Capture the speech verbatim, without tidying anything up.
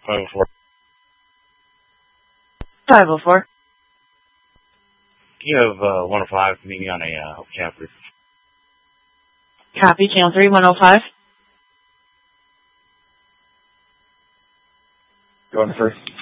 five oh four. five oh four. You have uh, one oh five meeting on a uh, chapter. Copy, channel three, one oh five. Going first.